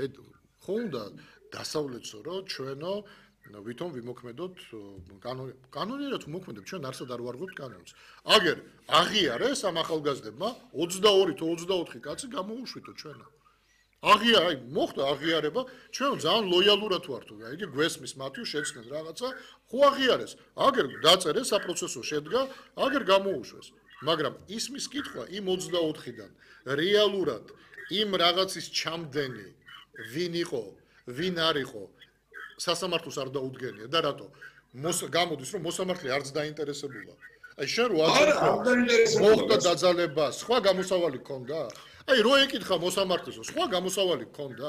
ხო უნდა დასავლეთსო რომ ჩვენო ვითომ ვიმოქმედოთ კანონიერად ვიმოქმედებ ჩვენ არსად არ ვარღვევთ კანონს. აგერ აღიარეს ამ ახალგაზრდებმა 22 თუ 24 კაცი გამოუშვიტო ჩვენო. აი მოხდა აღიარება, ჩვენ ძალიან ლოიალურად ვართ, იგი გვესმის მათი შეცდნენ რაღაცა, ხო აღიარეს. აგერ დაწერეს საპროცესო შედგა, აგერ გამოუშვეს. მაგრამ ისმის კითხვა იმ 24-დან რეალურად იმ რაღაცის ჩამდენი ვინ იყო, ვინ არ იყო სასამართლოს არ დაუდგენია და რატო გამოდის რომ მოსამართლე არც დაინტერესებულა. აი შენ რო მოხდა დაძალება, სხვა გამოსავალი გქონდა? აი რო ეკითხა მოსამართლესო, სხვა გამოსავალი გქონდა?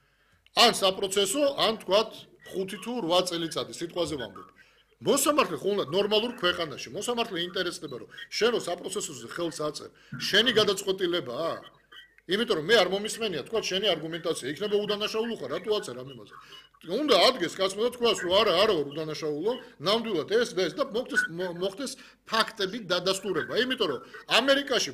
ან საპროცესო, ან თქვათ 5 თუ 8 წელიწადი სიტყვაზე ვამბობ. მოსამართლე ხო უნდა ნორმალურ ქვეყანაში, მოსამართლე ინტერესდება რომ შენ რო საპროცესოზე ხელს აწერ, შენი გადაწყვეტილებაა? იმიტომ რომ მე არ მომისმენია თქვა შენი არგუმენტაცია, იქნება უდანაშაულო ხარ, რატო აწერ ამ იმაზე? უნდა ადგეს კაცმა და თქვას რომ არა ვარ უდანაშაულო, ნამდვილად ეს და მოხდეს ფაქტები დადასტურება. იმიტომ რომ ამერიკაში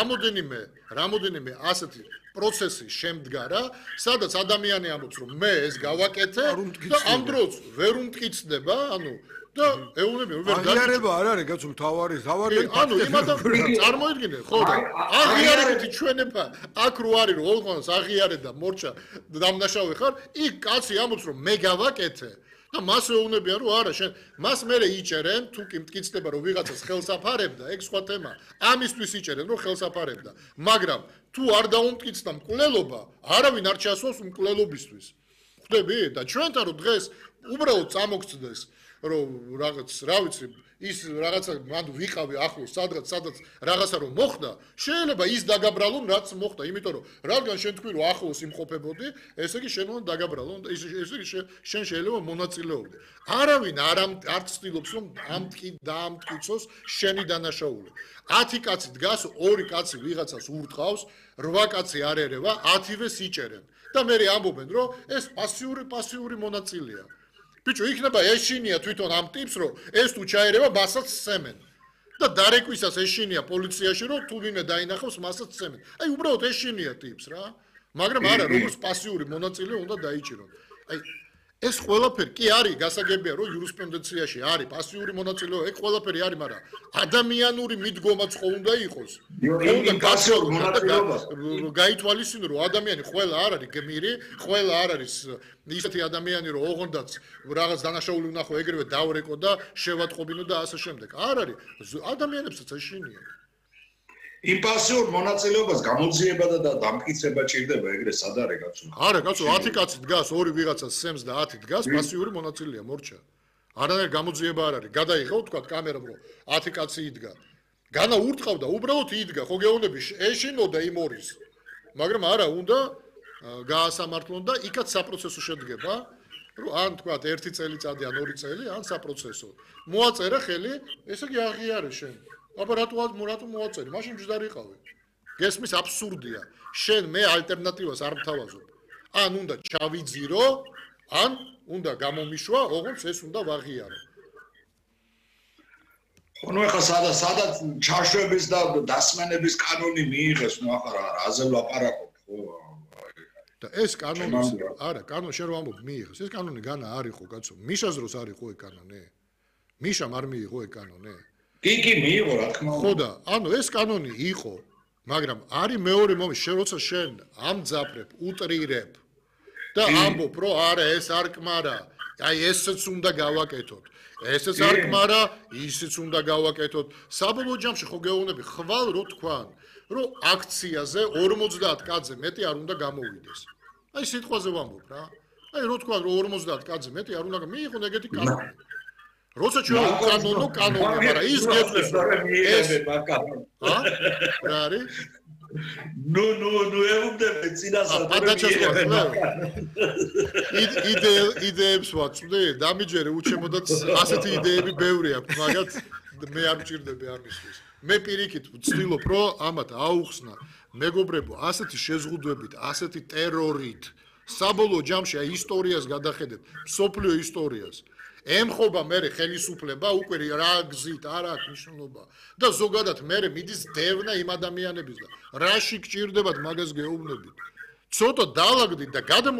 რამოდენიმე ასეთი პროცესი შემდგარა, სადაც ადამიანი ამბობს რომ მე ეს გავაკეთე და ამ დროს ვერ უმტკიცდება, და ეუბნები ვერ აღიარება არ არის კაცო მთავარი იმადა წარმოიდგინე ხო და აღიარებითი ჩვენება აქ რო არის რომ ოღონდ აღიარე და მორჩა დამნაშავე ხარ იქ კაცი ამბობს რომ მე გავაკეთე და მას ეუბნებიან რომ არა შენ მას მერე იჭერენ თუ კი მტკიცდება რომ ვიღაცას ხელს აფარებდა ეგ სხვა თემა ამისთვის იჭერენ რომ ხელს აფარებდა მაგრამ თუ არ დაუმტკიცდა მკვლელობა არავინ არ ჩასვავს მკვლელობისთვის ხვდები და ჩვენთან რომ დღეს უბრალოდ წამოგწდეს რომ რაღაც რა ვიცი ის რაღაცა მანდ ვიყავი ახლოს სადაც რაღაცა რომ მოხდა შეიძლება ის დაგაბრალონ რაც მოხდა იმიტომ რომ რადგან შენ თქვი რომ ახლოს იმყოფებოდი ესე იგი შენ უნდა დაგაბრალო ესე იგი შენ შეიძლება მონაწილეობდე არავინ არ ცდილობს რომ დაამტკიცოს შენი დანაშაული 10 კაცი დგას 2 კაცი ვიღაცას ურტყავს 8 კაცი არ ერევა 10-ვე სიჭერენ და მე ამბობენ რომ ეს პასიური მონაწილეა ბიჭო იქნება ეშინია თვითონ ამ ტიპს რომ ეს თუ ჩაერევა მასაც სცემენ და დარეკვისას ეშინია პოლიციაში რომ თუ ვინმე დაინახავს მასაც სცემენ აი უბრალოდ ეშინია ტიპს რა მაგრამ არა როგორც პასიური მონაწილე უნდა დაიჭირონ აი ეს ყველაფერი კი არის გასაგებია რომ იურისპრუდენციაში არის პასიური მონაწილეობა ეგ ყველაფერი არის მაგრამ ადამიანური მიდგომაც ხო უნდა იყოს უნდა პასიური მონაწილეობა გაითვალისწინო რომ ადამიანი ყველა არ არის გმირი ყველა არ არის ისეთი ადამიანი რომ ოღონდაც რაღაც დანაშაული ვნახო ეგრევე დავრეკო და შევატყობინო და ასე შემდეგ არ არის ადამიანებსაც ეშინია იმ პასიურ მონაწილეობას გამოძიება და დამტკიცება ჭირდება ეგრე სად არის კაცო? არა კაცო 10 კაცი დგას 2 ვიღაცას სცემს და 10 დგას პასიური მონაწილეა მორჩა. არანაირ გამოძიება არ არის. გადაიღო თქვა კამერამ რომ 10 კაცი იდგა. განა ურტყავდა უბრალოდ იდგა ხო გეუბნები ეშინოდა იმორის. მაგრამ არა უნდა გაასამართლონ და იქაც საპროცესო შედგება რომ ან თქვა 1 წელიწადი ან 2 წელი ან საპროცესო. მოაწერა ხელი ესე იგი აღიარე შენ. აბა რატო მოაწერი? მაშინ ჯდარიყავი. გესმის აბსურდია. შენ მე ალტერნატივას არ მთავაზობ. ან უნდა ჩავიძირო, ან უნდა გამომიშვა, ოღონდ ეს უნდა ვაღიარო. ხო ნუ ეხლა სადაც ჩაშვების და დასმენების კანონი მიიღეს, ნუ ახლა რაზე ვლაპარაკობ, ხო? და ეს კანონი არა, კანონი შენ რომ ამბობ მიიღეს. ეს კანონი განა არ იყო, კაცო. მიშას დროს არ იყო ეგ კანონი? მიშამ არ მიიღო ეგ კანონი? კი მიიღო რა თქმა უნდა. ხო და ანუ ეს კანონი იყო, მაგრამ არის მეორე მომენტი, როცა შენ ამძაფრებ, უტრირებ და ამბობ, რომ არა ეს არ კმარა, აი ესეც უნდა გავაკეთოთ. ესეც არ კმარა, ისიც უნდა გავაკეთოთ. საბოლოო ჯამში ხო გეუბნები, ხვალ რო თქვან, რომ აქციაზე 50 კაცზე მეტი არ უნდა გამოვიდეს. აი სიტყვაზე ვამბობ რა. აი რო თქვან, რომ 50 კაცზე მეტი არ უნდა მიიღონ ეგეთი კანონი. როცა ჩვენ კანონო, მაგრამ ის გეტყვის ეს კანონი. რა არის? ნუ ეუბნები წინასწარ იდეებს ვაწვდი, დამიჯერე უჩემოდაც ასეთი იდეები ბევრი აქვს, მაგრამ მე არ მჭირდები ამისთვის. მე პირიქით ვცდილობ, რომ ამათ აუხსნა მეგობრებო, ასეთი შეზღუდვებით, ასეთი ტერორით, საბოლოო ჯამში აი ისტორიას გადახედეთ, მსოფლიო ისტორიას. ემხობა მე ხელისუფლება უკვე რა გზით არ აქვს მნიშვნელობა და ზოგადად მე მიდის დევნა იმ ადამიანების და რაში გჭირდებათ მაგას გეუბნებით. ცოტა დაალაგდით და